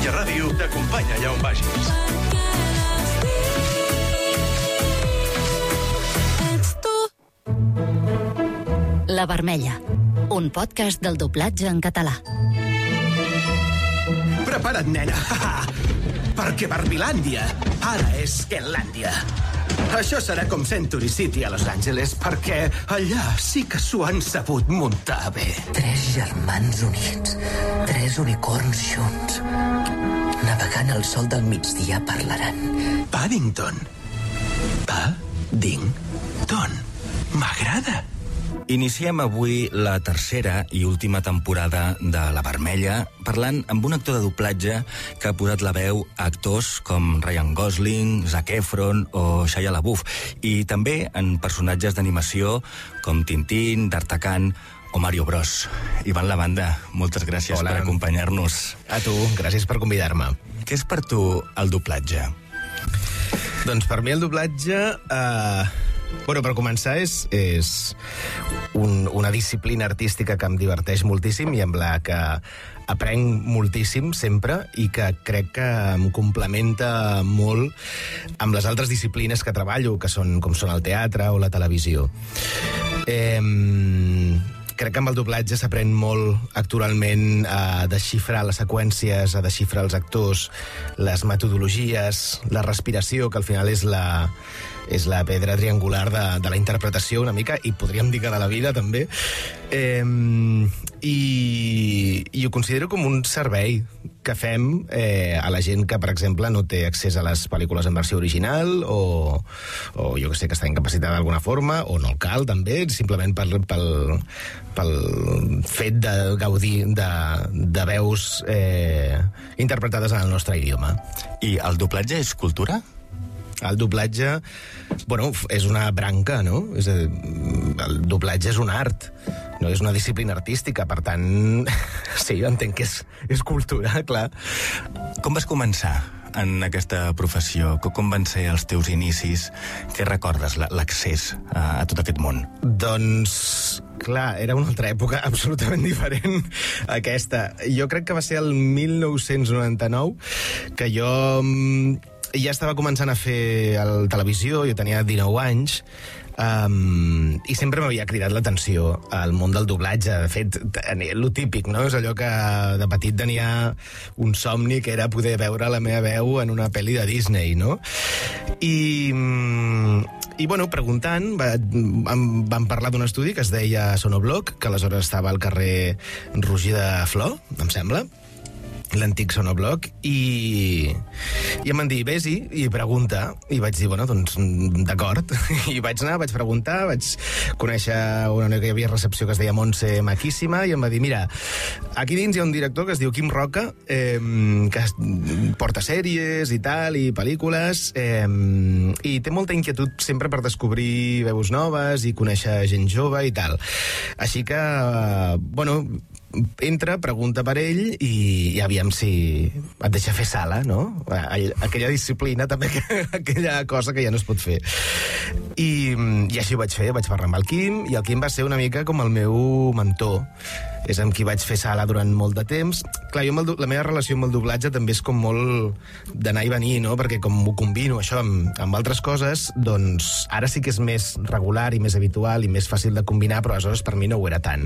Catalunya Ràdio t'acompanya allà on vagis. La Vermella, un podcast del doblatge en català. Prepara't, nena, perquè Barbilàndia ara és Kenlàndia. Això serà com Century City a Los Angeles, perquè allà sí que s'ho han sabut muntar bé. 3 germans units, 3 unicorns junts. Navegant al sol del migdia parlaran. Paddington. Paddington. M'agrada. Iniciem avui la tercera i última temporada de La Vermella parlant amb un actor de doblatge que ha posat la veu a actors com Ryan Gosling, Zac Efron o Shia LaBeouf, i també en personatges d'animació com Tintín, D'Artagnan o Mario Bros. Ivan Labanda, moltes gràcies per acompanyar-nos. A tu, gràcies per convidar-me. Què és per tu el doblatge? Doncs per mi el doblatge... per començar, és una disciplina artística que em diverteix moltíssim i amb la que aprenc moltíssim sempre i que crec que em complementa molt amb les altres disciplines que treballo, com són el teatre o la televisió. Crec que amb el doblatge s'aprèn molt actoralment a desxifrar les seqüències, a desxifrar els actors, les metodologies, la respiració, que al final és la pedra triangular de la interpretació una mica, i podríem dir que de la vida també, i ho considero com un servei que fem a la gent que, per exemple, no té accés a les pel·lícules en versió original o jo que sé, que està incapacitada d'alguna forma, o no el cal, també, simplement pel fet de gaudir de veus interpretades en el nostre idioma. I el doblatge és cultura? El doblatge, és una branca, no? El doblatge és un art, no és una disciplina artística, per tant, sí, jo entenc que és cultura, clar. Com vas començar en aquesta professió? Com van ser els teus inicis? Què recordes, l'accés a tot aquest món? Doncs, clar, era una altra època absolutament diferent a aquesta. Jo crec que va ser el 1999 que jo ja estava començant a fer televisió, jo tenia 19 anys, i sempre m'havia cridat l'atenció al món del doblatge. De fet, lo típic, no? És allò que de petit tenia un somni, que era poder veure la meva veu en una pel·li de Disney, no? I preguntant, vam parlar d'un estudi que es deia Sonobloc, que aleshores estava al carrer Roger de Flor, em sembla, l'antic Sonobloc, i em van dir, vés-hi i pregunta, i vaig dir, doncs d'acord, i vaig anar, vaig preguntar, vaig conèixer una noia que hi havia recepció que es deia Montse Maquíssima, i em va dir, mira, aquí dins hi ha un director que es diu Quim Roca, que porta sèries i tal, i pel·lícules, i té molta inquietud sempre per descobrir veus noves i conèixer gent jove i tal. Així que, entra, pregunta per ell i aviam si et deixa fer sala, no? Aquella disciplina també, aquella cosa que ja no es pot fer. I així ho vaig fer, vaig parlar amb el Quim, i el Quim va ser una mica com el meu mentor. És amb qui vaig fer sala durant molt de temps. Clar, jo la meva relació amb el doblatge també és com molt d'anar i venir, no? Perquè com ho combino això amb altres coses, doncs ara sí que és més regular i més habitual i més fàcil de combinar, però aleshores per mi no ho era tant.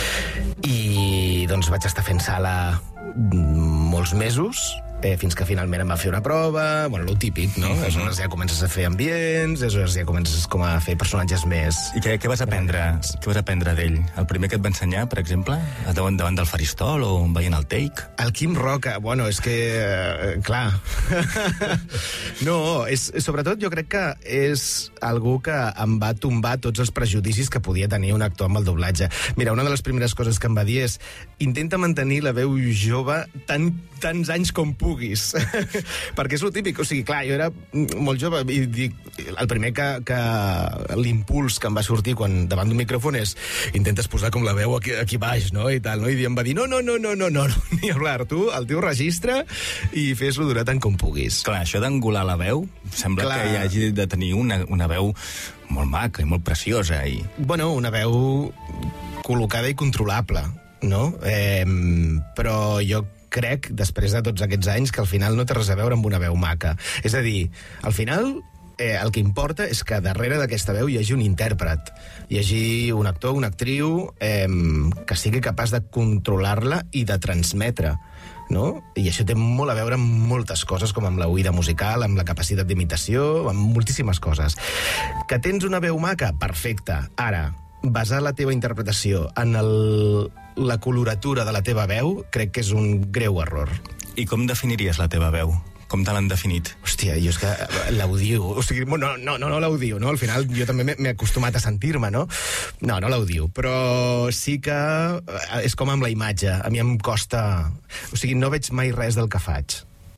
I doncs vaig estar fent sala molts mesos, fins que finalment em va fer una prova, lo típic, no? Aleshores ja comences a fer ambients, aleshores ja comences com a fer personatges més... I què vas aprendre? Què vas aprendre d'ell? El primer que et va ensenyar, per exemple? Davant del faristol o veient el take? El Quim Roca, és que... clar. No, sobretot jo crec que és algú que em va tombar tots els prejudicis que podia tenir un actor amb el doblatge. Mira, una de les primeres coses que em va dir és intenta mantenir la veu jove tants anys com puguis. Perquè és lo típic. O sigui, clar, jo era molt jove i dic, el primer que l'impuls que em va sortir quan davant d'un micròfon és intentes posar com la veu aquí baix, no? I tal, no? I em va dir, no, ni hablar, tu, el teu registre i fes-lo durar tant com puguis. Clar, això d'angular la veu sembla que hi hagi de tenir una veu molt maca i molt preciosa. Una veu col·locada i controlable, no? Però jo crec, després de tots aquests anys, que al final no té res a veure amb una veu maca. És a dir, al final el que importa és que darrere d'aquesta veu hi hagi un intèrpret, hi hagi un actor, una actriu que sigui capaç de controlar-la i de transmetre, no? I això té molt a veure amb moltes coses, com amb l'oïda musical, amb la capacitat d'imitació, amb moltíssimes coses. Que tens una veu maca? Perfecte. Ara, basar la teva interpretació en la coloratura de la teva veu, crec que és un greu error. I com definiries la teva veu? Com te l'han definit? Hòstia, jo és que l'odio. O sigui, no l'odio, no? Al final jo també m'he acostumat a sentir-me, no? No l'odio. Però sí que és com amb la imatge. A mi em costa... O sigui, no veig mai res del que faig.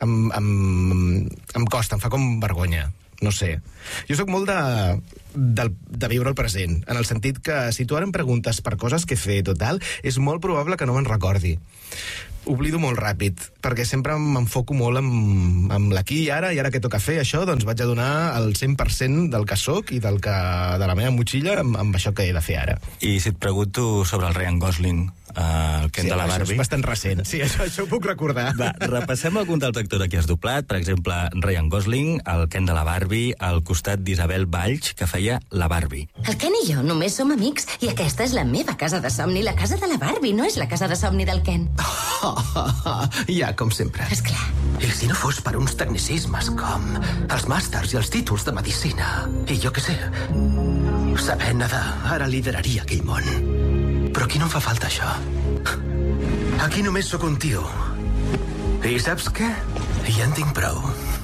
Em costa, em fa com vergonya. No sé. Jo sóc molt de viure el present, en el sentit que si tu ara em preguntes per coses que he fet o tal, és molt probable que no me'n recordi. Oblido molt ràpid, perquè sempre m'enfoco molt amb l'aquí i ara que toca fer això, doncs vaig a donar el 100% del que soc i de la meva motxilla amb això que he de fer ara. I si et pregunto sobre el Ryan Gosling, el Ken de la Barbie... Això és bastant recent, sí, això ho puc recordar. Va, repassem alguns dels actors que has doblat. Per exemple, Ryan Gosling, el Ken de la Barbie, al costat d'Isabel Valls, que feia la Barbie. El Ken i jo només som amics i aquesta és la meva casa de somni, la casa de la Barbie, no és la casa de somni del Ken. Ja, com sempre. Esclar. I si no fos per uns tecnicismes com els màsters i els títols de medicina, i jo què sé, saber nedar, ara lideraria aquell món. Però aquí no em fa falta, això. Aquí només sóc un tio. I saps què? Ja en tinc prou.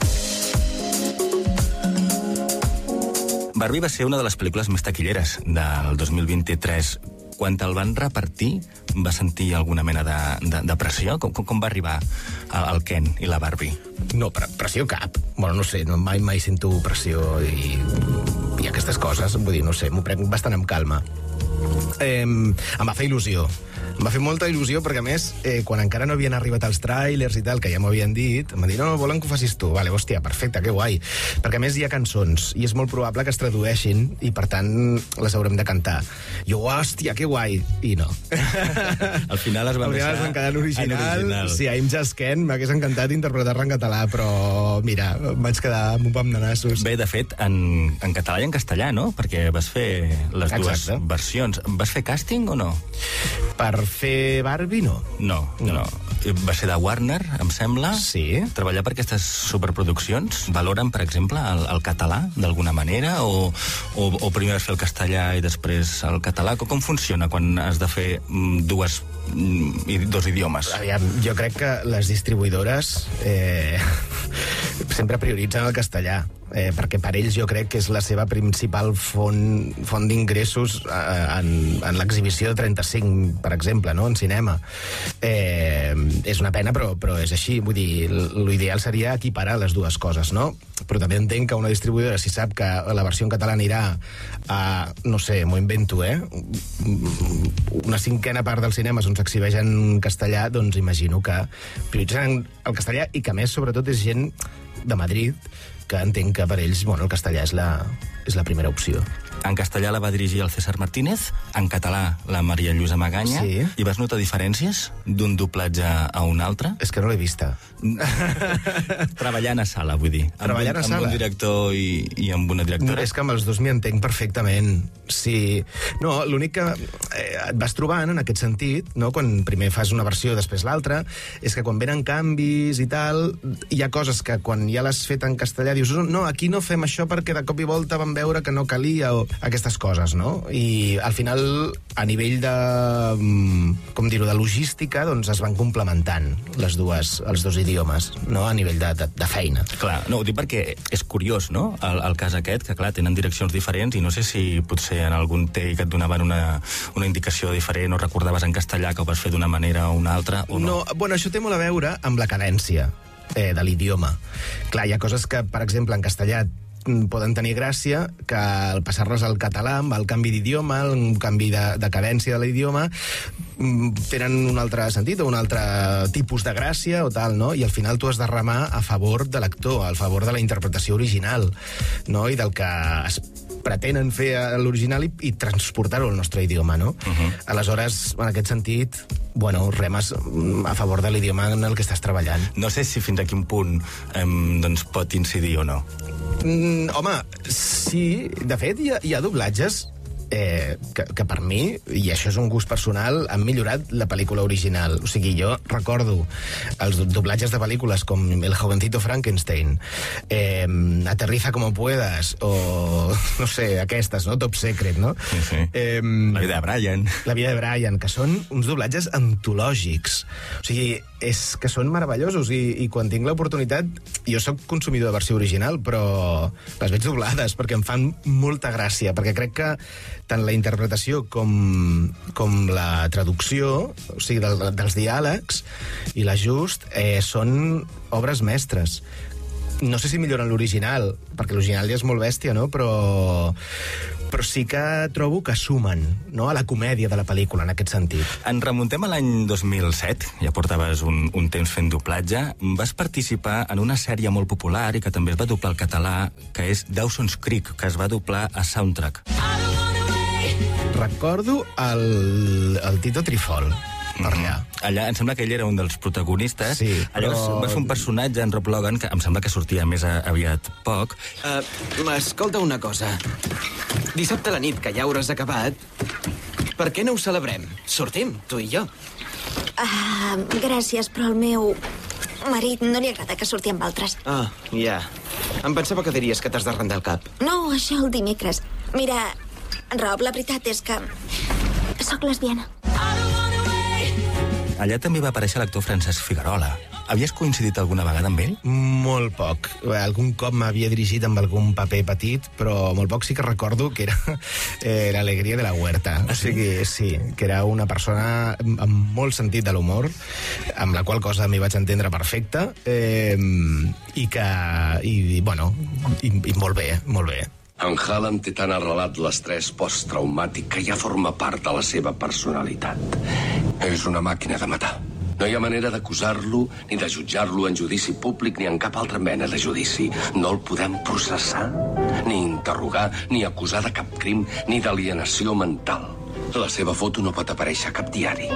Barbie va ser una de les pel·lícules més taquilleres del 2023. Quan te'l van repartir, va sentir alguna mena de pressió? Com va arribar el Ken i la Barbie? No, pressió cap. Bueno, no sé, mai sento pressió i aquestes coses, vull dir, no sé, m'ho prenc bastant amb calma. Em va fer il·lusió. Em va fer molta il·lusió perquè, a més, quan encara no havien arribat els tràilers i tal, que ja m'ho havien dit, em va dir, no, volen que ho facis tu. Vale, hòstia, perfecte, que guai. Perquè, a més, hi ha cançons, i és molt probable que es tradueixin, i, per tant, les haurem de cantar. Jo, hòstia, que guai. I no. Al final es van quedar en original. Sí, a I'm Just Ken m'hagués encantat interpretar-la en català, però, mira, em vaig quedar amb un pam de nassos. Bé, de fet, en català i en castellà, no? Perquè vas fer les dues versions. Vas fer càsting o no? Per fer Barbie, no. No. Va ser de Warner, em sembla. Sí. Treballar per aquestes superproduccions. Valoren, per exemple, el català, d'alguna manera? O primer has fer el castellà i després el català? Com funciona quan has de fer dos idiomes? Aviam, jo crec que les distribuïdores sempre prioritzen el castellà. Perquè per ells jo crec que és la seva principal font d'ingressos en l'exhibició de 35, per exemple, no? En cinema. És una pena, però és així. Vull dir, l'ideal seria equiparar les dues coses, no? Però també entenc que una distribuïdora, si sap que la versió en català anirà a, no sé, m'ho invento, una cinquena part dels cinemes on s'exhibeix en castellà, doncs imagino que prioritzen el castellà i que, a més, sobretot, és gent de Madrid, que entenc que per ells, bueno, el castellà és la primera opció. En castellà la va dirigir el César Martínez, en català la Maria Lluïsa Maganya. Sí. I vas notar diferències d'un doblatge a un altre? És que no l'he vista. Treballant a sala, vull dir. Treballant a sala? Amb un director i amb una directora? No, és que amb els dos m'hi entenc perfectament. Sí. No, l'únic que et vas trobant en aquest sentit, no? Quan primer fas una versió, després l'altra, és que quan venen canvis i tal, hi ha coses que quan ja l'has fet en castellà dius, no, aquí no fem això perquè de cop i volta vam veure que no calia, o aquestes coses, no? I al final, a nivell de, com dir-ho, de logística, doncs es van complementant els dos idiomes, no? A nivell de feina. Clar, no, ho dic perquè és curiós, no? El cas aquest, que clar, tenen direccions diferents i no sé si potser en algun take et donaven una indicació diferent o recordaves en castellà que ho vas fer d'una manera o una altra, o no? No, bueno, això té molt a veure amb la cadència de l'idioma. Clar, hi ha coses que, per exemple, en castellà poden tenir gràcia, que al passar-les al català, amb el canvi d'idioma, un canvi de cadència de l'idioma, tenen un altre sentit o un altre tipus de gràcia o tal, no? I al final tu has de remar a favor de l'actor, a favor de la interpretació original, no? I del que pretenen fer a l'original i transportar-ho al nostre idioma, no? Aleshores, en aquest sentit, bueno, remes a favor de l'idioma en el que estàs treballant. No sé si fins a quin punt doncs pot incidir o no. Home, sí, de fet hi ha doblatges que per mi, i això és un gust personal, han millorat la pel·lícula original. O sigui, jo recordo els doblatges de pel·lícules com El jovencito Frankenstein, Aterriza como puedas, o, no sé, aquestes, no? Top Secret, no? Sí. La vida de Brian. La vida de Brian, que són uns doblatges antològics. O sigui, és que són meravellosos, i quan tinc l'oportunitat, jo sóc consumidor de versió original, però les veig doblades, perquè em fan molta gràcia, perquè crec que tant la interpretació com la traducció, o sigui, dels diàlegs i l'ajust, són obres mestres. No sé si milloren l'original, perquè l'original ja és molt bèstia, no? Però sí que trobo que sumen, no?, a la comèdia de la pel·lícula, en aquest sentit. En remuntem a l'any 2007, ja portaves un temps fent doblatge, vas participar en una sèrie molt popular i que també es va doblar al català, que és Dawson's Creek, que es va doblar a Soundtrack. Recordo el Tito Trifol, per allà. Allà, em sembla que ell era un dels protagonistes. Sí, allà va fer un personatge, en Rob Logan, que em sembla que sortia més aviat poc. Escolta una cosa. Dissabte a la nit, que ja hauràs acabat, per què no ho celebrem? Sortim, tu i jo. Gràcies, però al meu marit no li agrada que surti amb altres. Ja. Em pensava que diries que t'has de rentar el cap. No, això el dimecres. Mira, Rob, la veritat és que sóc lesbiana. Allà també va aparèixer l'actor Francesc Figuerola. Havies coincidit alguna vegada amb ell? Molt poc. Algun cop m'havia dirigit amb algun paper petit, però molt poc sí que recordo que era l'alegria de la huerta. O sigui, sí, que era una persona amb molt sentit de l'humor, amb la qual cosa m'hi vaig entendre perfecte, i molt bé, molt bé. En Hallam té tan arrelat l'estrès posttraumàtic que ja forma part de la seva personalitat. És una màquina de matar. No hi ha manera d'acusar-lo ni de jutjar-lo en judici públic ni en cap altra mena de judici. No el podem processar, ni interrogar, ni acusar de cap crim, ni d'alienació mental. La seva foto no pot aparèixer a cap diari.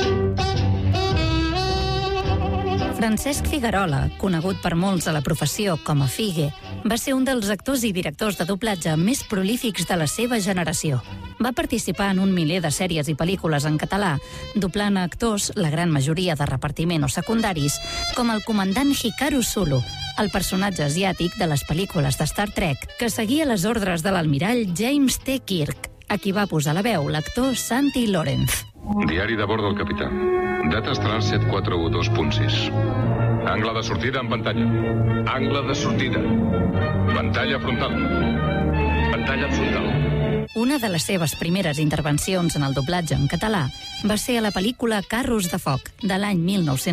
Francesc Figuerola, conegut per molts a la professió com a Figue, va ser un dels actors i directors de doblatge més prolífics de la seva generació. Va participar en un miler de sèries i pel·lícules en català, doblant a actors, la gran majoria de repartiment o secundaris, com el comandant Hikaru Sulu, el personatge asiàtic de les pel·lícules de Star Trek, que seguia les ordres de l'almirall James T. Kirk, a qui va posar la veu l'actor Santi Lorenz. Diari de bord del capità. Data estelar 7412.6. Angle de sortida en pantalla. Angle de sortida. Pantalla frontal. Pantalla frontal. Una de les seves primeres intervencions en el doblatge en català va ser a la pel·lícula Carros de foc, de l'any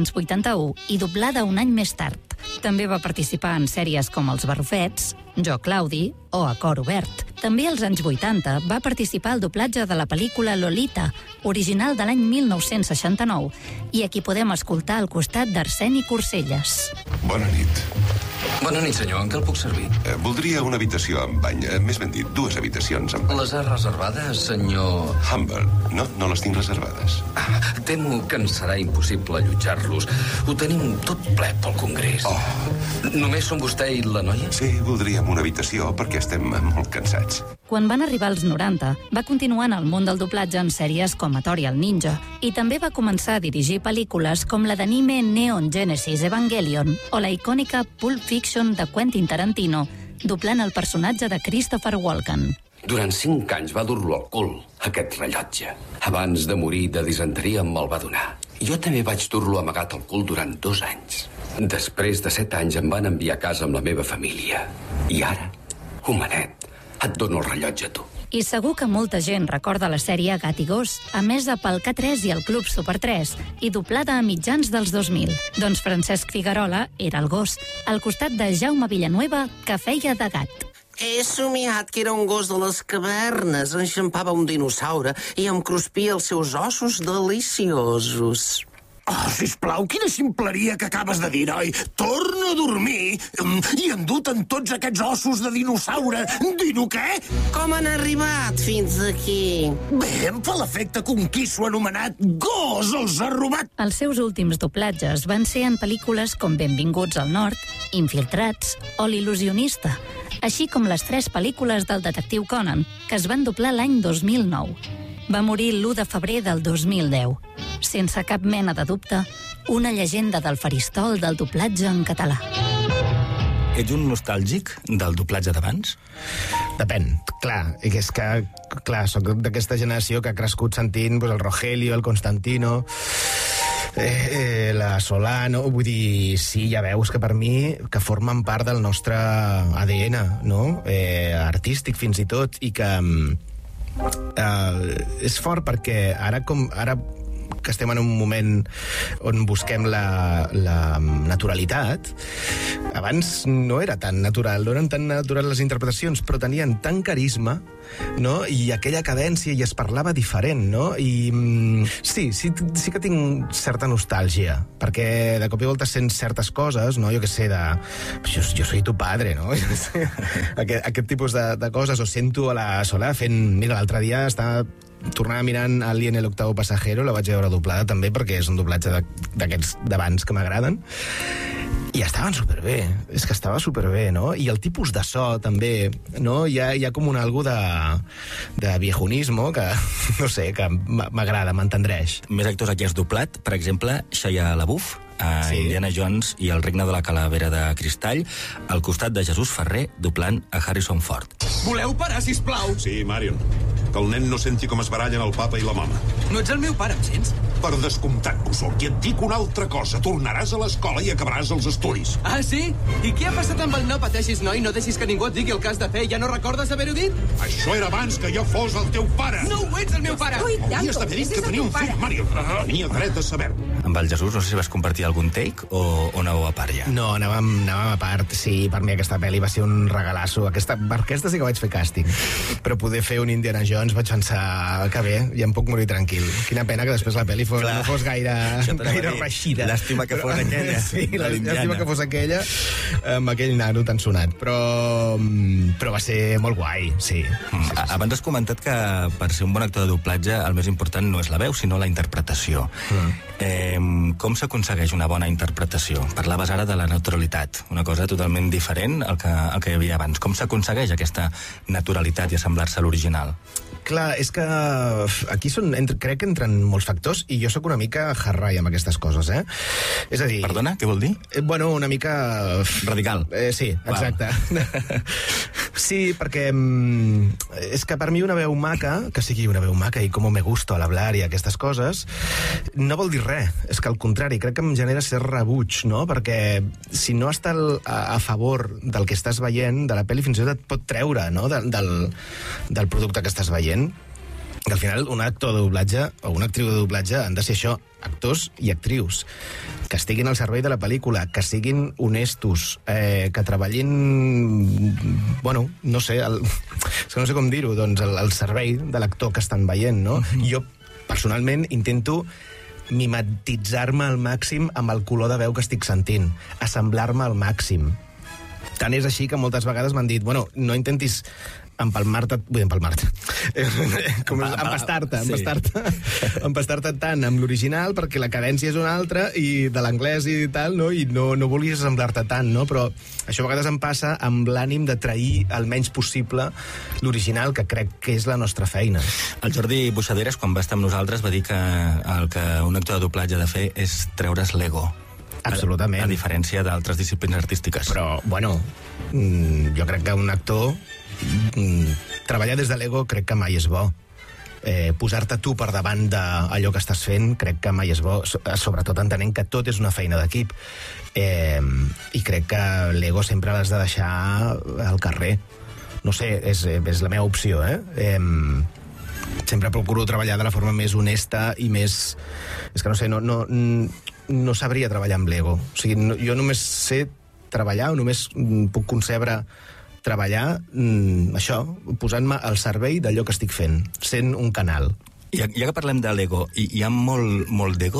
1981 i doblada un any més tard. També va participar en sèries com Els Barrufets, Jo Claudi o A cor obert. També als anys 80 va participar al doblatge de la pel·lícula Lolita, original de l'any 1969, i aquí podem escoltar al costat d'Arseni Corselles. Bona nit. Bona nit, senyor. En què el puc servir? Voldria una habitació amb bany. Més ben dit, 2 habitacions amb bany. Les ha reservades, senyor... Humber. No les tinc reservades. Temo que ens serà impossible allotjar-los. Ho tenim tot ple pel congrés. Només són vostè i la noia? Sí, voldríem una habitació perquè estem molt cansats. Quan van arribar als 90, va continuar en el món del doblatge en sèries com Atori el Ninja i també va començar a dirigir pel·lícules com la d'anime Neon Genesis Evangelion o la icònica Pulp Fiction de Quentin Tarantino, doblant el personatge de Christopher Walken. Durant 5 anys va dur-lo al cul, aquest rellotge. Abans de morir de disenteria me'l va donar. Jo també vaig dur-lo amagat al cul durant 2 anys. Després de 7 anys em van enviar a casa amb la meva família. I ara, homenet, et dono el rellotge a tu. I segur que molta gent recorda la sèrie Gat i Gos, emesa pel K3 i el Club Super 3, i doblada a mitjans dels 2000. Doncs Francesc Figuerola era el gos, al costat de Jaume Villanueva, que feia de gat. He somiat que era un gos de les cavernes, enxampava un dinosaure i em cruspia els seus ossos deliciosos. Oh, sisplau, quina ximpleria que acabes de dir, noi. Torna a dormir i endut en tots aquests ossos de dinosaure. Dino què? Com han arribat fins aquí? Bé, em fa l'efecte que un quisso anomenat gos els ha robat. Els seus últims doblatges van ser en pel·lícules com Benvinguts al Nord, Infiltrats o L'il·lusionista, així com les 3 pel·lícules del detectiu Conan, que es van doblar l'any 2009. Va morir l'1 de febrer del 2010. Sense cap mena de dubte, una llegenda del faristol del doblatge en català. Ets un nostàlgic del doblatge d'abans? Depèn, clar. És que, clar, soc d'aquesta generació que ha crescut sentint el Rogelio, el Constantino, la Solano, vull dir, sí, ja veus que per mi que formen part del nostre ADN, no? Artístic fins i tot, i que és fort perquè ara que estem en un moment on busquem la naturalitat, abans no era tan natural, no eren tan naturals les interpretacions, però tenien tant carisma, no? I aquella cadència, i es parlava diferent, no? I sí que tinc certa nostàlgia, perquè de cop i volta sents certes coses, no? Jo què sé, jo soy tu padre, no? Aquest tipus de coses, o sento a la Solà fent... Mira, l'altre dia tornava mirant Alien el octavo pasajero, la vaig veure doblada també, perquè és un doblatge d'aquests d'abans que m'agraden, i estaven superbé, és que estava superbé, no? I el tipus de so també, no? Hi ha com algo de viejunismo que, no sé, que m'agrada, m'entendreix. Més actors aquí has doblat, per exemple, Shia LaBeouf, a Indiana Jones i el regne de la calavera de cristall, al costat de Jesús Ferrer, doblant a Harrison Ford. Voleu parar, sisplau? Sí, Marion. Que el nen no senti com es barallen el papa i la mama. No ets el meu pare, em sents? Per descomptat que ho soc. I et dic una altra cosa. Tornaràs a l'escola i acabaràs els estudis. Ah, sí? I què ha passat amb el no pateixis, noi? No deixis que ningú et digui el que has de fer. Ja no recordes haver-ho dit? Això era abans que jo fos el teu pare. No ho ets, el meu pare! Hauries d'haver dit que tenia un fill, Marion. Tenia dret a saber-ho. Amb el Jesús, no sé si vas compartir algun take o anàveu a part ja? No, anàvem a part, sí. Per mi aquesta pel·li va ser un regalasso. Per aquesta sí que vaig fer càsting. Però poder fer un Indiana Jones vaig pensar que bé, ja em puc morir tranquil. Quina pena que després la pel·li no fos gaire reixida. Llàstima que fos aquella. Sí, llàstima que fos aquella, amb aquell nano tan sonat. Però va ser molt guai, sí. Abans has comentat que per ser un bon actor de doblatge el més important no és la veu, sinó la interpretació. Com s'aconsegueix una bona interpretació? Parlaves ara de la naturalitat, una cosa totalment diferent al que hi havia abans. Com s'aconsegueix aquesta naturalitat i assemblar-se a l'original? Clar, és que aquí crec que entren molts factors, i jo sóc una mica hard-rai amb aquestes coses, eh? És a dir... Perdona, què vol dir? Bueno, una mica... Radical. Sí, exacte. Sí, perquè és que per mi una veu maca, que sigui una veu maca i com me gusto al hablar i aquestes coses, no vol dir res. És que al contrari, crec que em genera cert rebuig, no? Perquè si no està a favor del que estàs veient, de la pel·li, fins i tot et pot treure, no? Del producte que estàs veient. Que al final un actor de doblatge o una actriu de doblatge han de ser això, actors i actrius que estiguin al servei de la pel·lícula, que siguin honestos, que treballin, bueno, no sé, és que no sé com dir-ho, doncs al servei de l'actor que estan veient, no? Jo personalment intento mimetitzar-me al màxim amb el color de veu que estic sentint, assemblar-me al màxim. Tant és així que moltes vegades m'han dit, bueno, no intentis empalmar-te, empastar-te tant amb l'original perquè la cadència és una altra i de l'anglès i tal, no? I no vulguis assemblar-te tant, no? Però això a vegades em passa amb l'ànim de trair el menys possible l'original, que crec que és la nostra feina. El Jordi Buixaderes, quan va estar amb nosaltres, va dir que el que un actor de doblatge ha de fer és treure's l'ego. Absolutament. A diferència d'altres disciplines artístiques. Però, bueno, jo crec que un actor treballar des de l'ego crec que mai és bo. Posar-te tu per davant d'allò que estàs fent crec que mai és bo, sobretot entenent que tot és una feina d'equip, i crec que l'ego sempre l'has de deixar al carrer. No sé, és la meva opció, sempre procuro treballar de la forma més honesta i més... És que no sé, no sabria treballar amb l'ego. O sigui, jo només sé treballar, o només puc concebre treballar això, posant-me al servei d'allò que estic fent, sent un canal. Ja que parlem de l'ego, hi ha molt d'ego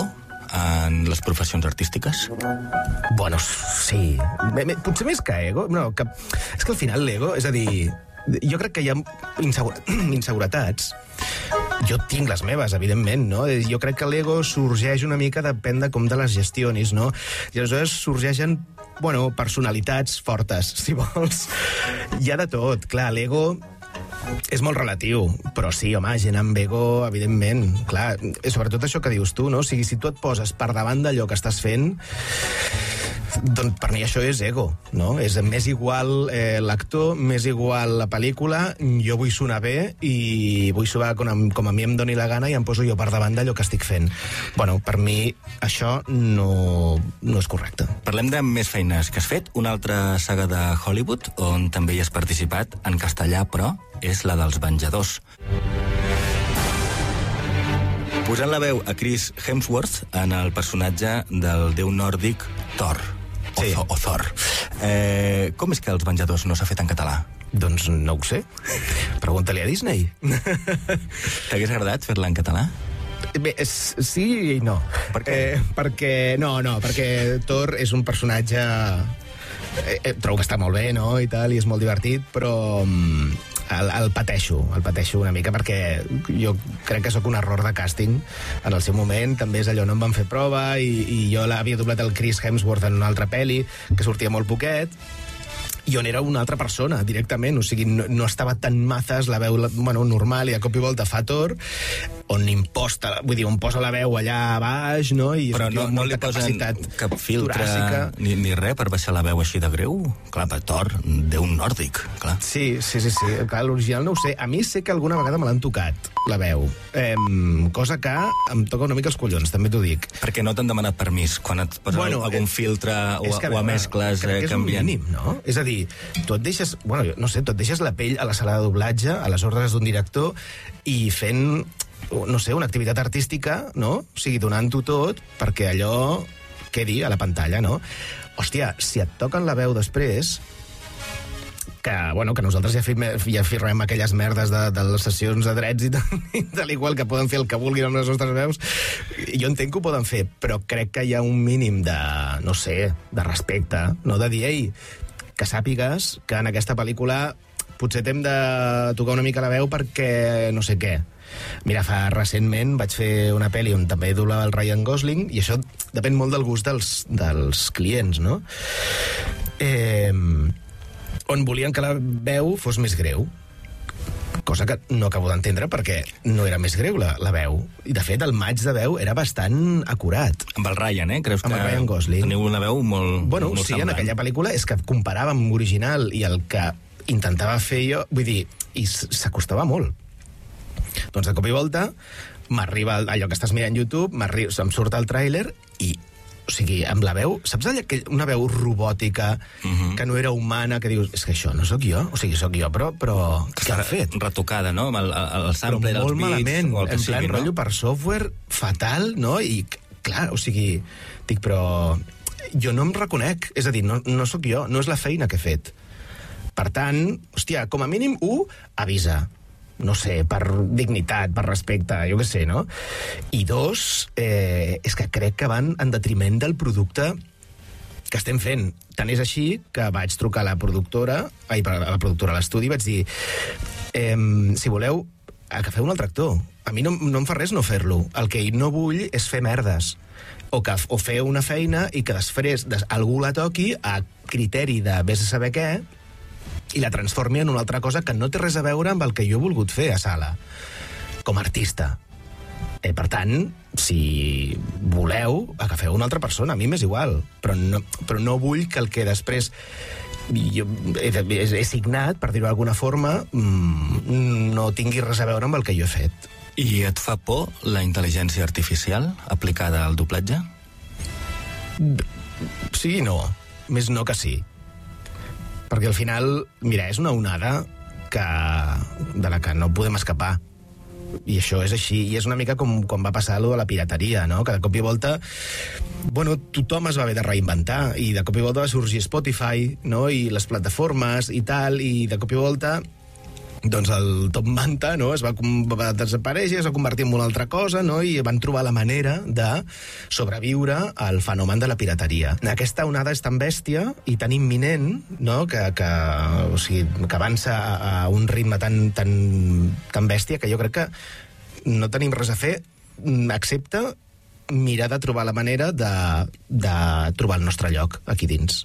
en les professions artístiques? Bueno, sí. Potser més que ego. No, és que al final l'ego, és a dir, jo crec que hi ha inseguretats. Jo tinc les meves, evidentment, no? Jo crec que l'ego sorgeix una mica, depèn de com te les gestionis, no? I aleshores sorgeixen, bueno, personalitats fortes, si vols. Hi ha de tot, clar, l'ego és molt relatiu, però sí, home, gent amb ego, evidentment, clar, sobretot això que dius tu, no? O sigui, si tu et poses per davant d'allò que estàs fent, doncs per mi això és ego, no? És més igual l'actor, més igual la pel·lícula, jo vull sonar bé i vull sonar com a mi em doni la gana i em poso jo per davant d'allò que estic fent. Bueno, per mi això no és correcte. Parlem de més feines que has fet. Una altra saga de Hollywood, on també hi has participat, en castellà, però és la dels Venjadors. Posant la veu a Chris Hemsworth en el personatge del déu nòrdic Thor. Sí. O Thor. Com és que els Venjadors no s'ha fet en català? Doncs no ho sé. Pregunta-li a Disney. T'hagués agradat fer-la en català? Bé, sí i no. Per què? Perquè Thor és un personatge... trobo que està molt bé, no?, i tal, i és molt divertit, però el pateixo una mica, perquè jo crec que sóc un error de càsting en el seu moment. També és allò, no em van fer prova, i jo l'havia doblat el Chris Hemsworth en una altra pel·li, que sortia molt poquet, i on era una altra persona, directament. O sigui, no estava tan mazes la veu, bueno, normal, i de cop i volta fa Thor, on imposta, vull dir, on posa la veu allà a baix, no? I però no li posen cap filtre ni res per baixar la veu així de greu? Clar, per Thor, déu nòrdic, clar. Sí. Clar, l'original no ho sé. A mi sé que alguna vegada me l'han tocat, la veu. Cosa que em toca una mica els collons, també t'ho dic. Perquè no t'han demanat permís quan et posen algun filtre o a mescles canviant? Crec que és un mínim, no? És a dir, tu et deixes, bueno, no sé, tu et deixes la pell a la sala de doblatge, a les ordres d'un director, i fent, no sé, una activitat artística, no? O sigui, donant-ho tot perquè allò quedi a la pantalla, no? Hòstia, si et toquen la veu després, que nosaltres ja firmem aquelles merdes de les sessions de drets i tal igual, que poden fer el que vulguin amb les nostres veus, jo entenc que ho poden fer, però crec que hi ha un mínim de, no sé, de respecte, no? De dir, ei, que sàpigues que en aquesta pel·lícula potser t'hem de tocar una mica la veu perquè no sé què. Mira, recentment vaig fer una pel·li on també doblava el Ryan Gosling, i això depèn molt del gust dels clients, no? On volien que la veu fos més greu, cosa que no acabo d'entendre perquè no era més greu la veu. I de fet el match de veu era bastant acurat. Amb el Ryan, Creus amb que el Ryan Gosling. Teniu una veu molt sí, semblant. En aquella pel·lícula és que comparava amb l'original i el que intentava fer jo, vull dir, i s'acostava molt. Doncs de cop i volta m'arriba allò que estàs mirant YouTube, em surt el tràiler i, o sigui, amb la veu, saps allà que una veu robòtica, que no era humana, que dius, és que això no sóc jo, o sigui, sóc jo, però què han fet? Retocada, no? Amb el sampler, els beats, malament, o el que en plan, sigui, no? rotllo per software fatal, no? I, clar, o sigui, dic, però jo no em reconec, és a dir, no sóc jo, no és la feina que he fet. Per tant, hòstia, com a mínim, avisa. No sé, per dignitat, per respecte, jo què sé, no? I dos, és que crec que van en detriment del producte que estem fent. Tant és així que vaig trucar a la productora, a l'estudi, vaig dir, si voleu, agafeu un altre actor. A mi no em fa res no fer-lo. El que no vull és fer merdes. O fer una feina i que després algú la toqui a criteri de vés a saber què, i la transformi en una altra cosa que no té res a veure amb el que jo he volgut fer a sala, com a artista. Per tant, si voleu, agafeu una altra persona, a mi m'és igual, però no vull que el que després jo he signat, per dir-ho d'alguna forma, no tingui res a veure amb el que jo he fet. I et fa por la intel·ligència artificial aplicada al doblatge? Sí i no. Més no que sí. Perquè al final, mira, és una onada de la que no podem escapar. I això és així. I és una mica com quan va passar allò de la pirateria, no? Que de cop i volta, tothom es va haver de reinventar, i de cop i volta va sorgir Spotify, no? I les plataformes i tal, i de cop i volta doncs el Top Manta, no?, va desaparèixer, es va convertir en una altra cosa, no?, i van trobar la manera de sobreviure al fenomen de la pirateria. Aquesta onada és tan bèstia i tan imminent, no?, que avança a un ritme tan bèstia que jo crec que no tenim res a fer excepte mirar de trobar la manera de trobar el nostre lloc aquí dins.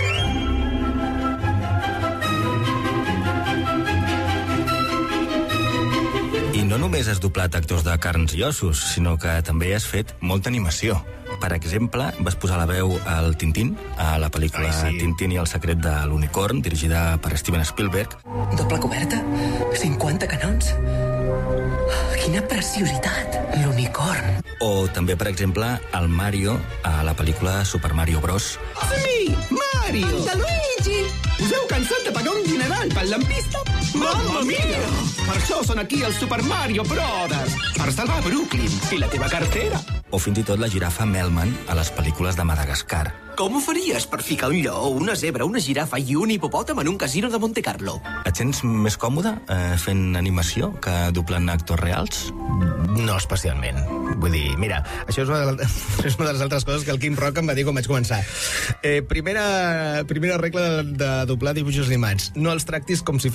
I no només has doblat actors de carns i ossos, sinó que també has fet molta animació. Per exemple, vas posar la veu al Tintín, a la pel·lícula Tintín i el secret de l'unicorn, dirigida per Steven Spielberg. Doble coberta, 50 canons. Quina preciositat, l'unicorn. O també, per exemple, el Mario, a la pel·lícula Super Mario Bros. Sí, Mario! De Luigi! Us heu cansat de pagar un dineral pel lampista? Mamma mia! Per això són aquí els Super Mario Brothers, per salvar Brooklyn i la teva cartera. O fins i tot la girafa Melman a les pel·lícules de Madagascar. Com ho faries per ficar un lleó, una zebra, una girafa i un hipopòtam en un casino de Monte Carlo? Et sents més còmode fent animació que doblant actors reals? No especialment. Vull dir, mira, això és una de les altres coses que el Quim Roca em va dir quan vaig començar. Primera regla de doblar dibuixos animats. No els tractis com si